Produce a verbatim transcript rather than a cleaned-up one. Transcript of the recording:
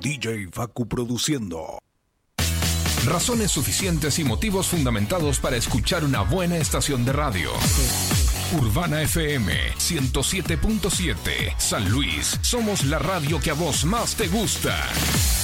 D J Facu produciendo. Razones suficientes y motivos fundamentados para escuchar una buena estación de radio. Urbana F M ciento siete punto siete. San Luis, somos la radio que a vos más te gusta.